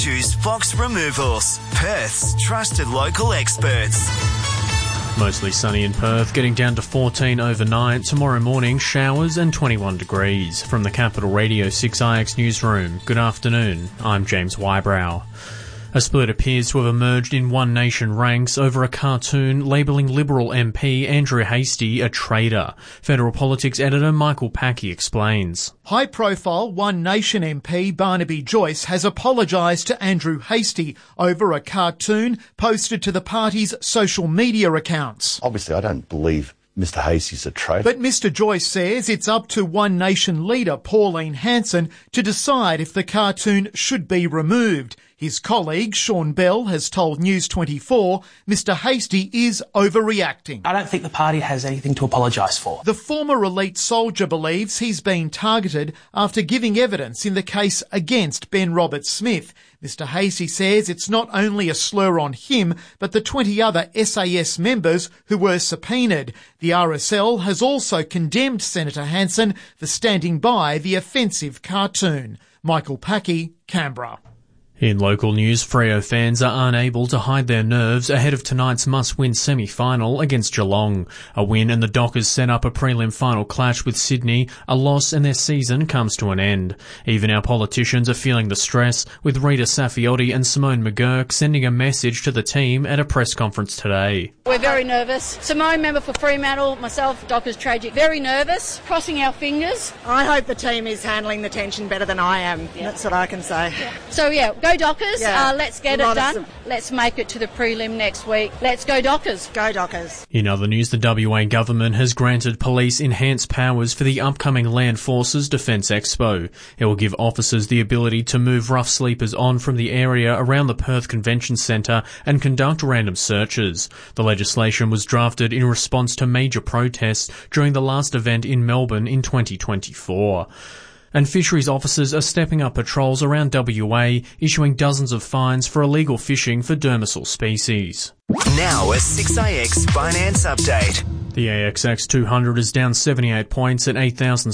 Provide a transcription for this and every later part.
Choose Fox Removals, Perth's trusted local experts. Mostly sunny in Perth, getting down to 14 overnight. Tomorrow morning, showers and 21 degrees. From the Capital Radio 6IX newsroom, good afternoon. I'm James Wybrow. A split appears to have emerged in One Nation ranks over a cartoon labelling Liberal MP Andrew Hastie a traitor. Federal Politics editor Michael Packey explains. High-profile One Nation MP Barnaby Joyce has apologised to Andrew Hastie over a cartoon posted to the party's social media accounts. Obviously, I don't believe Mr Hastie's a traitor. But Mr Joyce says it's up to One Nation leader Pauline Hanson to decide if the cartoon should be removed. His colleague, Sean Bell, has told News 24 Mr Hastie is overreacting. I don't think the party has anything to apologise for. The former elite soldier believes he's been targeted after giving evidence in the case against Ben Roberts-Smith. Mr Hastie says it's not only a slur on him, but the 20 other SAS members who were subpoenaed. The RSL has also condemned Senator Hanson for standing by the offensive cartoon. Michael Packey, Canberra. In local news, Freo fans are unable to hide their nerves ahead of tonight's must-win semi-final against Geelong. A win and the Dockers set up a prelim final clash with Sydney. A loss and their season comes to an end. Even our politicians are feeling the stress, with Rita Saffioti and Simone McGurk sending a message to the team at a press conference today. We're very nervous. Simone, member for Fremantle, myself, Dockers Tragic, very nervous, crossing our fingers. I hope the team is handling the tension better than I am. Yeah. That's what I can say. Yeah. So, go Dockers. Yeah. Let's get it done. Let's make it to the prelim next week. Let's go Dockers. Go Dockers. In other news, the WA government has granted police enhanced powers for the upcoming Land Forces Defence Expo. It will give officers the ability to move rough sleepers on from the area around the Perth Convention Centre and conduct random searches. The legislation was drafted in response to major protests during the last event in Melbourne in 2024. And fisheries officers are stepping up patrols around WA, issuing dozens of fines for illegal fishing for demersal species. Now a 6IX finance update. The ASX 200 is down 78 points at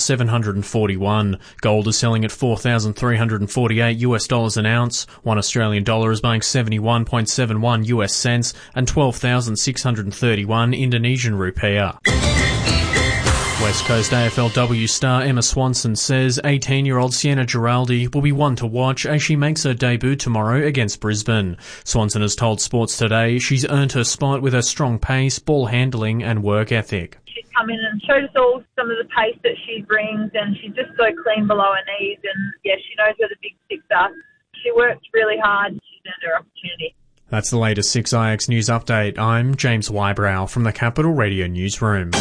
8,741. Gold is selling at $4,348 an ounce. One Australian dollar is buying 71.71 US cents and 12,631 Indonesian rupiah. West Coast AFLW star Emma Swanson says 18-year-old Sienna Giraldi will be one to watch as she makes her debut tomorrow against Brisbane. Swanson has told Sports Today she's earned her spot with her strong pace, ball handling and work ethic. She's come in and showed us all some of the pace that she brings, and she's just so clean below her knees, and she knows where the big sticks are. She works really hard. She's earned her opportunity. That's the latest 6IX News Update. I'm James Wybrow from the Capital Radio Newsroom.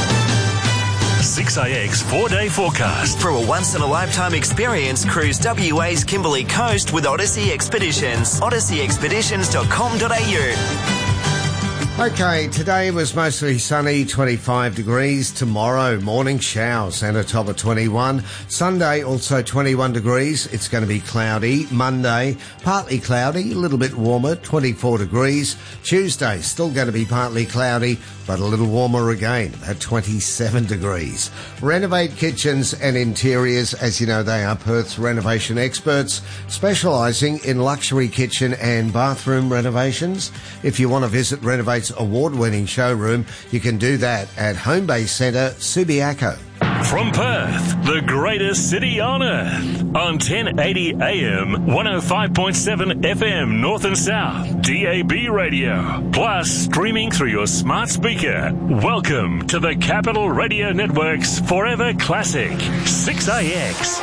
6IX 4-day forecast. For a once-in-a-lifetime experience, cruise WA's Kimberley Coast with Odyssey Expeditions. odysseyexpeditions.com.au. Okay, today was mostly sunny, 25 degrees. Tomorrow, morning showers and a top of 21. Sunday, also 21 degrees. It's going to be cloudy. Monday, partly cloudy, a little bit warmer, 24 degrees. Tuesday, still going to be partly cloudy, but a little warmer again at 27 degrees. Renovate Kitchens and Interiors. As you know, they are Perth's renovation experts, specialising in luxury kitchen and bathroom renovations. If you want to visit Renovate's award-winning showroom, you can do that at Homebase Centre, Subiaco. From Perth, the greatest city on earth, on 1080 AM, 105.7 FM North and South, DAB radio, plus streaming through your smart speaker. Welcome to the Capital Radio Network's Forever Classic, 6IX.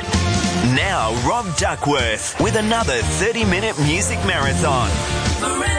Now Rob Duckworth with another 30-minute music marathon.